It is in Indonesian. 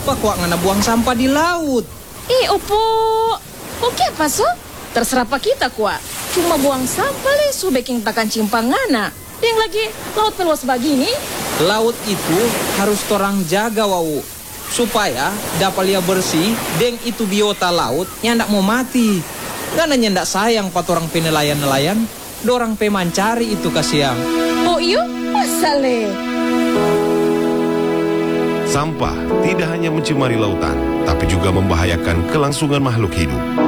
Apa kok ngana buang sampah di laut? Opo. Oke apa so? Terserah pak kita kuat. Cuma buang sampah lesu baking takan cimpangana. Yang lagi laut peluas begini. Laut itu harus torang jaga wau. Supaya dapat lia bersih, deng itu biota laut yang ndak mau mati. Karena ndak sayang pat orang penelayan-nelayan, dorang pemancari itu kasiang. Oh iyo, masale. Sampah tidak hanya mencemari lautan, tapi juga membahayakan kelangsungan makhluk hidup.